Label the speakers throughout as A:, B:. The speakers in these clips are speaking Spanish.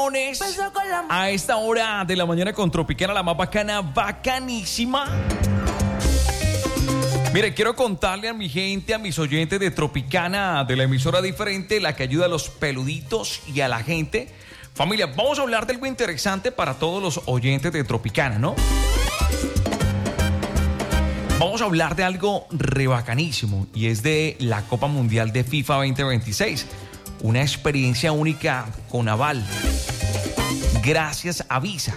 A: A esta hora de la mañana con Tropicana, la más bacana, bacanísima. Mire, quiero contarle a mi gente, a mis oyentes de Tropicana, de la emisora diferente, la que ayuda a los peluditos y a la gente. Familia, vamos a hablar de algo interesante para todos los oyentes de Tropicana, ¿no? Vamos a hablar de algo re bacanísimo y es de la Copa Mundial de FIFA 2026. Una experiencia única con aval. Gracias a Visa.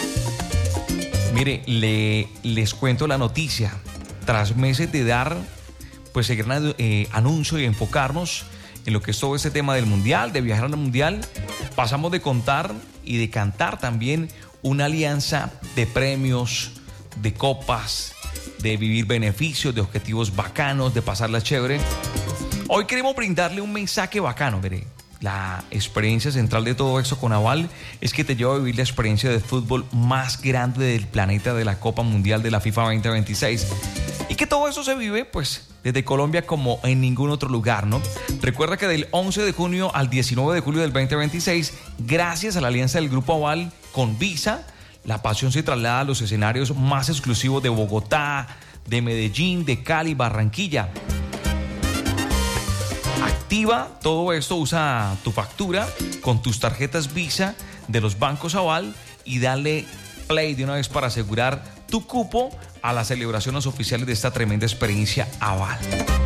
A: Mire, les cuento la noticia. Tras meses de dar, pues, el gran anuncio y enfocarnos en lo que es todo este tema del Mundial, de viajar al Mundial, pasamos de contar y de cantar también una alianza de premios, de copas, de vivir beneficios, de objetivos bacanos, de pasarla chévere. Hoy queremos brindarle un mensaje bacano, mire. La experiencia central de todo esto con Aval es que te lleva a vivir la experiencia de fútbol más grande del planeta, de la Copa Mundial de la FIFA 2026. Y que todo eso se vive, pues, desde Colombia como en ningún otro lugar, ¿no? Recuerda que del 11 de junio al 19 de julio del 2026, gracias a la alianza del Grupo Aval con Visa, la pasión se traslada a los escenarios más exclusivos de Bogotá, de Medellín, de Cali, Barranquilla. Activa todo esto, usa tu factura con tus tarjetas Visa de los bancos Aval y dale play de una vez para asegurar tu cupo a las celebraciones oficiales de esta tremenda experiencia Aval.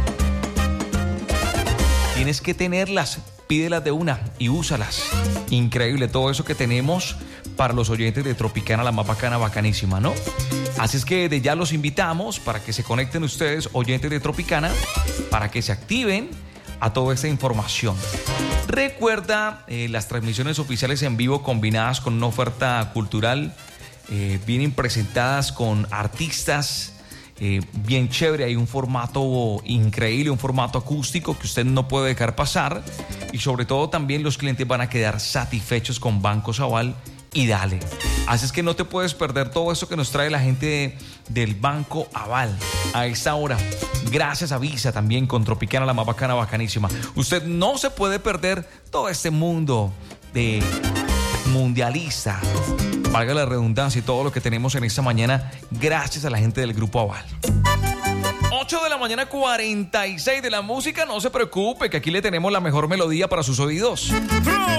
A: Tienes que tenerlas, pídelas de una y úsalas. Increíble todo eso que tenemos para los oyentes de Tropicana, la más bacana, bacanísima, ¿no? Así es que de ya los invitamos para que se conecten ustedes, oyentes de Tropicana, para que se activen a toda esta información. Recuerda, las transmisiones oficiales en vivo combinadas con una oferta cultural vienen presentadas con artistas bien chévere. Hay un formato increíble, un formato acústico que usted no puede dejar pasar, y sobre todo también los clientes van a quedar satisfechos con Bancos Aval y dale. Así es que no te puedes perder todo esto que nos trae la gente del Banco Aval a esta hora. Gracias a Visa también con Tropicana, la más bacana, bacanísima. Usted no se puede perder todo este mundo de mundialista, valga la redundancia, y todo lo que tenemos en esta mañana gracias a la gente del Grupo Aval. 8 de la mañana, 46 de la música. No se preocupe, que aquí le tenemos la mejor melodía para sus oídos.